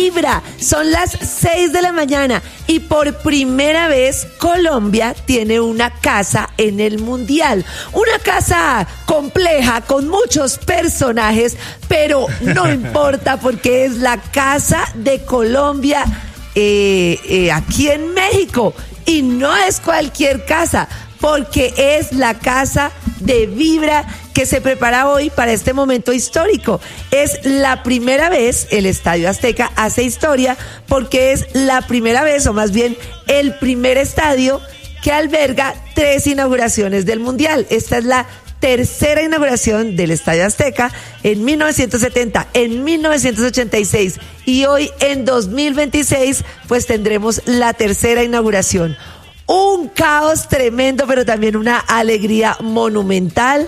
Vibra, son las 6 de la mañana y por primera vez Colombia tiene una casa en el Mundial. Una casa compleja con muchos personajes, pero no importa porque es la casa de Colombia aquí en México. Y no es cualquier casa, porque es la casa de Vibra que se prepara hoy para este momento histórico. Es la primera vez, el Estadio Azteca hace historia porque es la primera vez, o más bien el primer estadio que alberga 3 inauguraciones del Mundial. Esta es la tercera inauguración del Estadio Azteca en 1970, en 1986 y hoy en 2026 pues tendremos la tercera inauguración. Un caos tremendo, pero también una alegría monumental.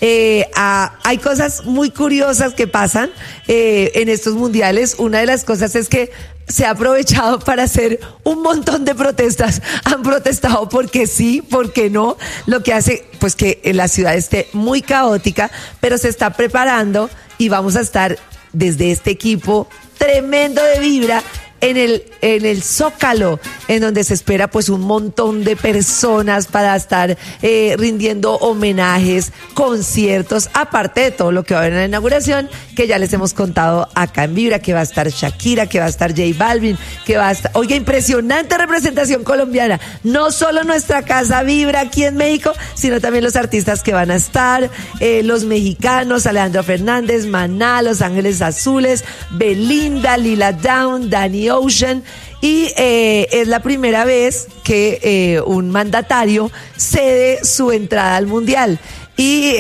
Hay cosas muy curiosas que pasan en estos mundiales. Una de las cosas es que se ha aprovechado para hacer un montón de protestas. Han protestado porque sí, porque no, lo que hace pues que la ciudad esté muy caótica, pero se está preparando y vamos a estar desde este equipo tremendo de Vibra en el Zócalo, en donde se espera pues un montón de personas para estar rindiendo homenajes, conciertos, aparte de todo lo que va a haber en la inauguración, que ya les hemos contado acá en Vibra, que va a estar Shakira, que va a estar J Balvin, que va a estar, oiga, impresionante representación colombiana, no solo nuestra casa Vibra aquí en México, sino también los artistas que van a estar, los mexicanos, Alejandro Fernández, Maná, Los Ángeles Azules, Belinda, Lila Downs, Danny Ocean, y es la primera vez que un mandatario cede su entrada al Mundial. Y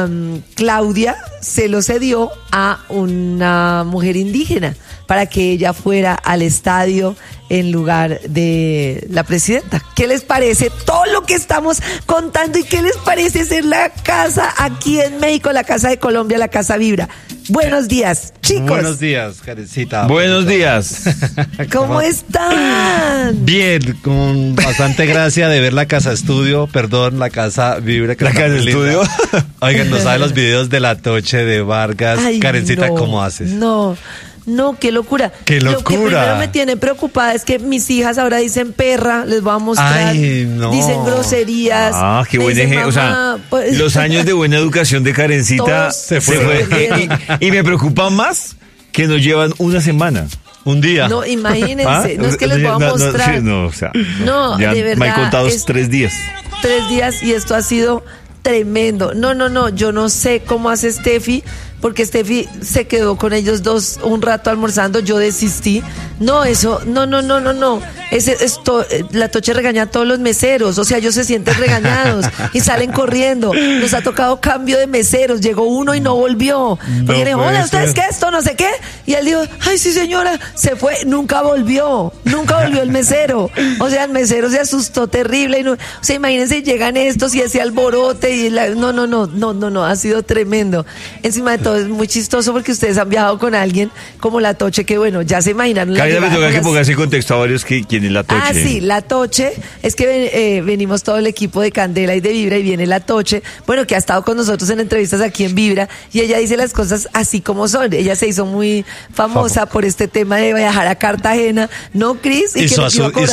Claudia se lo cedió a una mujer indígena para que ella fuera al estadio en lugar de la presidenta. ¿Qué les parece todo lo que estamos contando y qué les parece ser la casa aquí en México, la casa de Colombia, la casa Vibra? Buenos días, chicos. Buenos días, Karencita. Buenos días. ¿Cómo están? Bien, con bastante gracia de ver la casa estudio, perdón, la casa Vibra. ¿La casa estudio? Oigan, ¿no saben los videos de La Toche, de Vargas? Ay, Karencita, no, ¿cómo haces? No, qué locura. ¡Qué locura! Lo que primero me tiene preocupada es que mis hijas ahora dicen perra, les voy a mostrar. Ay, no. Dicen groserías. Ah, qué buen ejemplo. O sea, pues, los años de buena educación de Karencita Todos se se fue. perdieron. Y me preocupa más que nos llevan una semana. Un día. No, imagínense, ¿Ah? no es que les voy a mostrar. Sí, no, o sea, No, ya de verdad. me han contado 3 días. 3 días y esto ha sido tremendo. No, yo no sé cómo hace Steffi, porque Steffi se quedó con ellos dos un rato almorzando, yo desistí. No, eso, no. La Toche regaña a todos los meseros, o sea, ellos se sienten regañados y salen corriendo. Nos ha tocado cambio de meseros, llegó uno y no volvió. Porque le dijo, hola, ¿ustedes qué? Esto, no sé qué. Y él dijo, ay, sí, señora, se fue, nunca volvió el mesero. O sea, el mesero se asustó terrible. Y no, o sea, imagínense, llegan estos y ese alborote y no, ha sido tremendo. Encima de todo, es muy chistoso porque ustedes han viajado con alguien como La Toche, que bueno, ya se imaginaron. Karina, me toca que pongas en contexto a varios quién es La Toche. Ah, sí, La Toche, es que venimos todo el equipo de Candela y de Vibra y viene La Toche, bueno, que ha estado con nosotros en entrevistas aquí en Vibra y ella dice las cosas así como son. Ella se hizo muy famosa por este tema de viajar a Cartagena, ¿no, Cris? Y su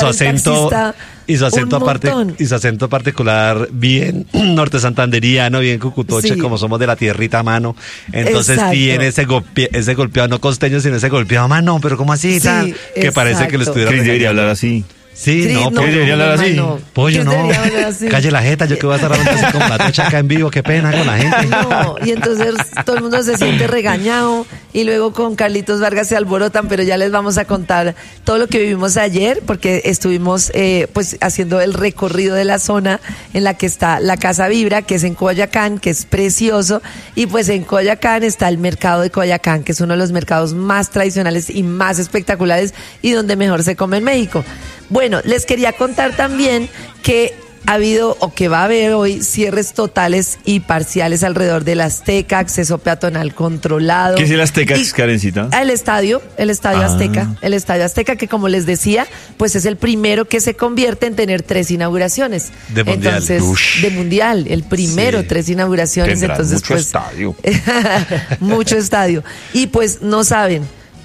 acento particular bien norte santanderiano, bien cucutoche, Sí. como somos de la tierrita a mano. Entonces Exacto. tiene ese golpeado, no costeño, sino ese golpeado a mano, pero ¿cómo así? Sí, tal? Que parece que lo exacto. estuviera Cris debería regañando. hablar así. Sí, Cris, no, no, Pollo debería hablar así. no. Pollo, Cris no. debería hablar así. Calle la jeta, yo que voy a estar hablando así como La Tocha acá en vivo, qué pena con la gente. No, y entonces todo el mundo se siente regañado y luego con Carlitos Vargas se alborotan, pero ya les vamos a contar todo lo que vivimos ayer porque estuvimos pues haciendo el recorrido de la zona en la que está la Casa Vibra, que es en Coyoacán, que es precioso, y pues en Coyoacán está el mercado de Coyoacán, que es uno de los mercados más tradicionales y más espectaculares y donde mejor se come en México. Bueno, les quería contar también que ha habido o que va a haber hoy cierres totales y parciales alrededor del Azteca, acceso peatonal controlado. ¿Qué es el Azteca, Y- Karencita? El estadio Azteca, que como les decía, pues es el primero que se convierte en tener 3 inauguraciones. De mundial. Entonces, Ush. de mundial, el primero, Sí. 3 inauguraciones. Tendrán Entonces, mucho pues, estadio. mucho estadio. Y pues no saben,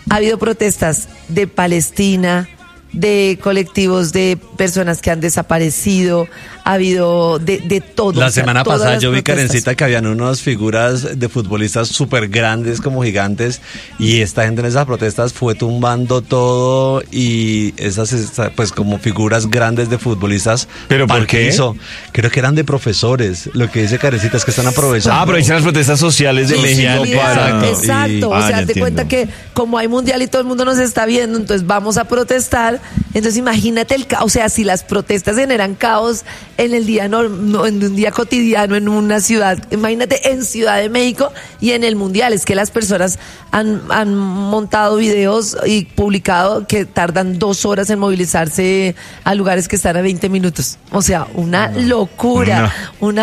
ha habido protestas de Palestina, de colectivos de personas que han desaparecido, ha habido de todo. La semana pasada yo vi, protestas. Karencita, que habían unas figuras de futbolistas súper grandes, como gigantes, y esta gente en esas protestas fue tumbando todo y esas pues como figuras grandes de futbolistas. ¿Pero por qué? Hizo. Creo que eran de profesores. Lo que dice Karencita es que están aprovechando. Aprovechan las protestas sociales de México para... Exacto, o sea, ya te cuenta entiendo. que como hay mundial y todo el mundo nos está viendo, entonces vamos a protestar. Entonces imagínate el caos, o sea, si las protestas generan caos en el día en un día cotidiano en una ciudad, imagínate en Ciudad de México y en el mundial. Es que las personas han montado videos y publicado que tardan 2 horas en movilizarse a lugares que están a 20 minutos. O sea, una locura.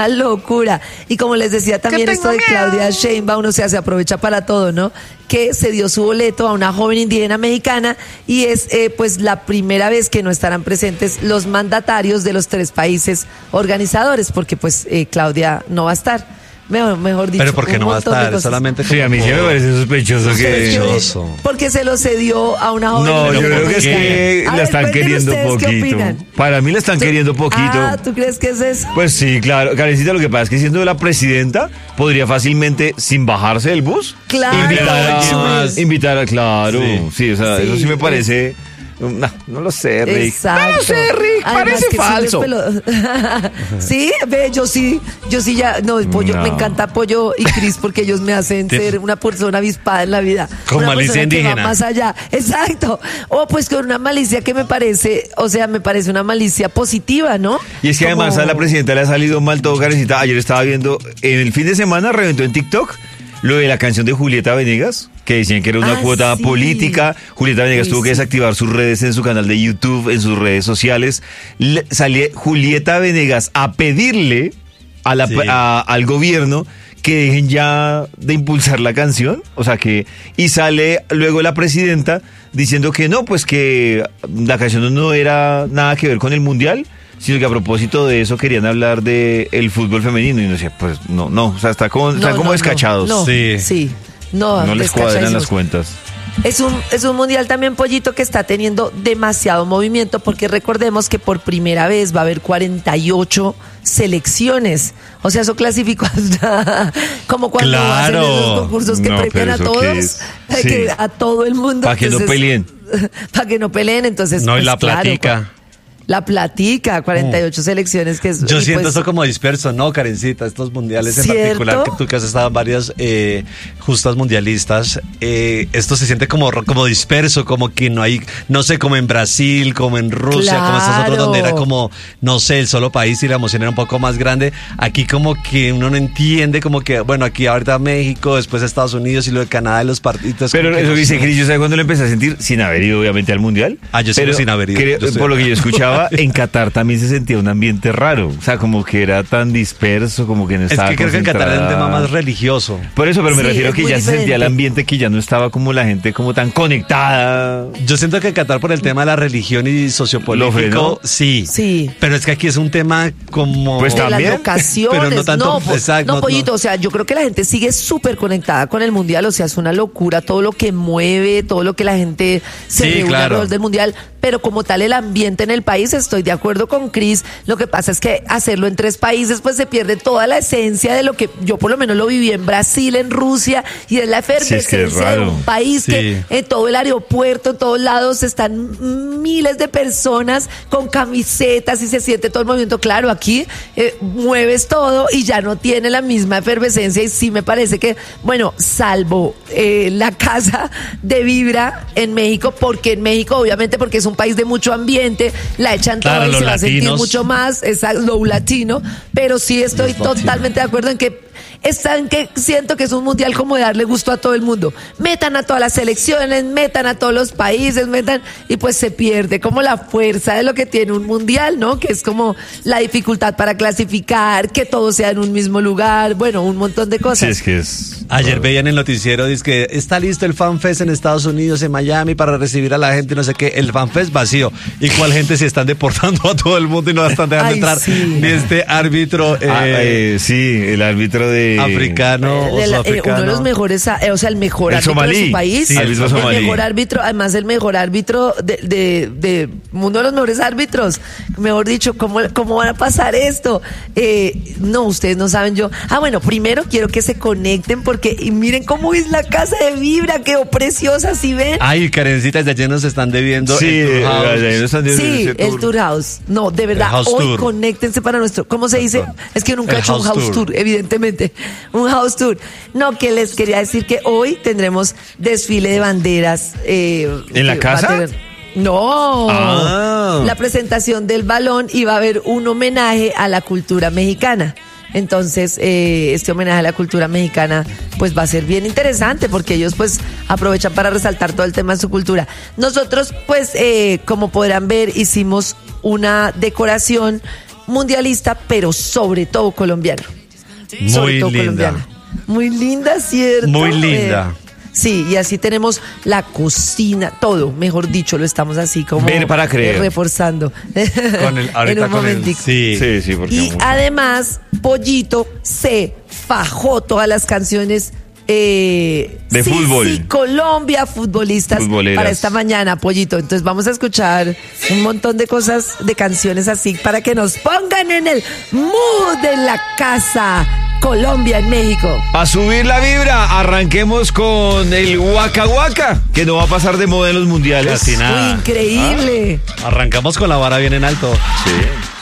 Y como les decía también esto de Claudia Sheinbaum, o sea, se aprovecha para todo, ¿no? Que se dio su boleto a una joven indígena mexicana y es pues la primera vez que no estarán presentes los mandatarios de los 3 países organizadores, porque pues Claudia no va a estar. Mejor dicho. Pero ¿por qué un no va a montón de estar? cosas. Solamente Sí, a mí sí me parece sospechoso que... Sospechoso. Porque se lo cedió a una joven. No, yo Pero creo ¿por que es qué? que A la ver, están cuenten queriendo ustedes qué poquito. opinan. Para mí la están queriendo poquito. Ah, ¿tú crees que es eso? Pues sí, claro. Karencita, lo que pasa es que siendo la presidenta, podría fácilmente, sin bajarse del bus, Claro. invitar a claro. Sí, o sea, Sí. eso sí me parece... No lo sé, Rick. Exacto. No lo sé, Rick, Además parece que falso. Sí, ve, yo sí ya, no, el Pollo, No. me encanta Pollo y Cris porque ellos me hacen ser una persona avispada en la vida. Con Una malicia persona que va indígena. más allá. Exacto. O pues con una malicia que me parece una malicia positiva, ¿no? Y es que Como- además a la presidenta le ha salido mal todo, Karencita. Ayer estaba viendo, en el fin de semana reventó en TikTok lo de la canción de Julieta Venegas, que decían que era una cuota sí. política. Julieta Venegas Sí, tuvo que sí. desactivar sus redes en su canal de YouTube, en sus redes sociales. Salía Julieta Venegas a pedirle Sí. al gobierno que dejen ya de impulsar la canción, o sea que, y sale luego la presidenta diciendo que no, pues que la canción no era nada que ver con el mundial, sino que a propósito de eso querían hablar de el fútbol femenino, y uno decía, pues no, o sea, están como descachados. No, Sí. sí. No, No les cuadran las descachadísimos. cuentas. Es un mundial también, Pollito, que está teniendo demasiado movimiento, porque recordemos que por primera vez va a haber 48 selecciones. O sea, eso clasificó hasta como cuando Claro. hacen esos concursos que No, premian pero a ¿eso todos, qué es? que Sí. a todo el mundo. Para que no peleen. Para que no peleen, entonces. No, y pues, la claro, platica. la platica, 48 selecciones que es. Yo y siento pues, eso como disperso, ¿no, Karencita? Estos mundiales en ¿Cierto? particular, que tú que has estado en varias justas mundialistas, esto se siente como disperso, como que no hay, no sé, como en Brasil, como en Rusia, como estos otros Claro. donde era como, no sé, el solo país y la emoción era un poco más grande. Aquí como que uno no entiende, como que, bueno, aquí ahorita México, después Estados Unidos y lo de Canadá y los partidos. Pero como que eso no que dice sé. Cris, yo sabes cuándo lo empecé a sentir, sin haber ido obviamente al mundial. Ah, yo sigo Pero sin haber ido. creo- Yo estoy por lo que acá. yo escuchaba, en Qatar también se sentía un ambiente raro. O sea, como que era tan disperso, como que no Es estaba que creo que en Qatar es un tema concentrada. más religioso. Por eso, pero me Sí, refiero es que muy ya se sentía el diferente. ambiente, que ya no estaba como la gente como tan conectada. Yo siento que en Qatar por el tema de la religión y ¿Lo sociopolítico, frenó? sí. Sí. Pero es que aquí es un tema como... Pues de también, las locaciones, pero no tanto- exacto, no, no, Pollito, no. o sea, yo creo que la gente sigue súper conectada con el mundial, o sea, es una locura todo lo que mueve, todo lo que la gente se Sí, reúne claro. alrededor del mundial, pero como tal el ambiente en el país, estoy de acuerdo con Cris, lo que pasa es que hacerlo en 3 países, pues se pierde toda la esencia de lo que yo por lo menos lo viví en Brasil, en Rusia, y es la Sí, es que es efervescencia de raro. un país que Sí. en todo el aeropuerto, en todos lados están miles de personas con camisetas y se siente todo el movimiento. Claro, aquí mueves todo y ya no tiene la misma efervescencia, y sí me parece que, bueno, salvo la casa de Vibra en México, porque en México obviamente porque es un país de mucho ambiente, la echan Claro, toda y los se va a sentir latinos. mucho más, es lo latino, pero sí estoy totalmente de acuerdo en que siento que es un mundial como de darle gusto a todo el mundo. Metan a todas las selecciones, metan a todos los países, y pues se pierde como la fuerza de lo que tiene un mundial, ¿no? Que es como la dificultad para clasificar, que todo sea en un mismo lugar, bueno, un montón de Sí, cosas. es que es Ayer veía en el noticiero, dice que está listo el FanFest en Estados Unidos, en Miami, para recibir a la gente, no sé qué. El FanFest vacío. ¿Y cuál gente se están deportando a todo el mundo y no la están dejando entrar? Sí. Ni este árbitro. Sí, el árbitro de... Africano. Uno de los mejores, o sea, el mejor El árbitro somalí. de su país. Sí, el árbitro somalí. El mejor árbitro, además el mejor árbitro de uno de los mejores árbitros. Mejor dicho, ¿cómo van a pasar esto? No, ustedes no saben yo. Bueno, primero quiero que se conecten porque y miren cómo es la casa de Vibra, quedó preciosa, ¿sí ven? Ay, Karencita, desde ayer nos están debiendo. Sí, el Tour House. ayer nos están debiendo Sí, ese el tour. Tour House. No, de verdad, El house hoy tour. conéctense para nuestro, ¿cómo se dice? Es que yo nunca he El hecho un house house tour. tour, evidentemente. Un house tour. No, que les quería decir que hoy tendremos desfile de banderas. ¿En la que casa? va a tener- No, Ah. la presentación del balón y va a haber un homenaje a la cultura mexicana. Entonces, este homenaje a la cultura mexicana pues va a ser bien interesante porque ellos pues aprovechan para resaltar todo el tema de su cultura. Nosotros pues como podrán ver hicimos una decoración mundialista pero sobre todo colombiana. Sobre Muy todo linda. colombiana. Muy linda, ¿cierto? Muy linda. Sí, y así tenemos la cocina, todo, mejor dicho, lo estamos así como Ver para creer. reforzando. Con el, ahorita en un con el, momentico. sí. Sí, porque... Y además, Pollito se fajó todas las canciones de fútbol. Sí, Colombia, Futboleras. para esta mañana, Pollito. Entonces vamos a escuchar un montón de cosas, de canciones así, para que nos pongan en el mood de la casa. Colombia en México. A subir la vibra, arranquemos con el Waka Waka, que no va a pasar de moda en los mundiales. Casi nada. Uy, increíble. Arrancamos con la vara bien en alto. Sí.